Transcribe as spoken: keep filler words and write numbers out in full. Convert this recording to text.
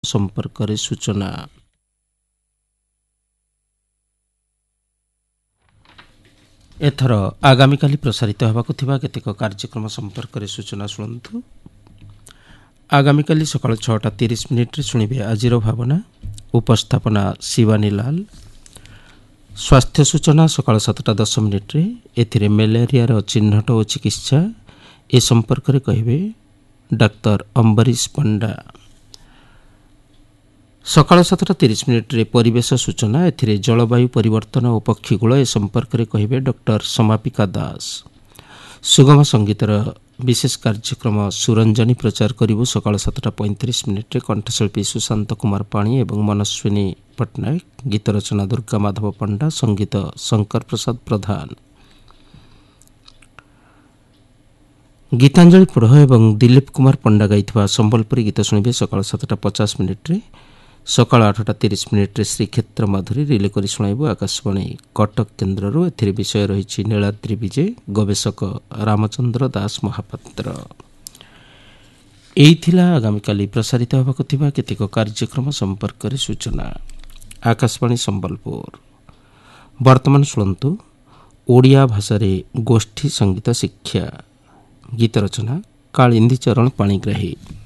संपर्क सूचना। एथर आगामी काली प्रसारित होबाकु थिबा केतेक कार्यक्रम संपर्क सूचना शुणु। आगामी काली सकाळ छटा तीस मिनिट रे शुणिबे आजिर भावना। उपस्थापना शिवानी लाल। स्वास्थ्य सूचना सकाळ सातटा दस मिनिट रे एथिरे मलेरिया चिन्हट और चिकित्सा ए संपर्क रे कहिबे डाक्तर अम्बरीश पंडा। सकाळ सातटा तीस मिनिट रे परिवेश सूचना एथिरे जलवायु परिवर्तन और पक्षीकूल ए संपर्क रे कहिबे डॉक्टर समापिका दास। सुगम संगीतर विशेष कार्यक्रम सुरंजनी प्रचार करिबु सकाळ सातटा पैंतीस मिनिट रे कंठशिल्पी सुशांत कुमार पाणी एवं मनस्विनी पट्टनायक। गीत रचना दुर्गा माधव पंडा, संगीत शंकर प्रसाद प्रधान। गीतांजलि पुरह एवं दिलीप कुमार पंडा गाइथिबा संबलपुरी गीत शुणिबे सकाळ सातटा पचास मिनिट रे। सकाळ आठटा तीस मिनिट रे श्रीक्षेत्र माधुरी रिले करी शुणाइबु आकाशवाणी कटक केन्द्रରୁ। एथिरे विषय रहिछि नीलाद्री विजय, गवेषक रामचंद्र दास महापात्र। एही थिला आगामी काली प्रसारित होबाकु थिबा केतेक कार्यक्रम संपर्क रे सूचना। आकाशवाणी संबलपुर। वर्तमान शुणन्तु ओडिया भाषा रे गोष्ठी संगीत शिक्षा। गीत रचना कालिंदी चरण पाणिग्राही।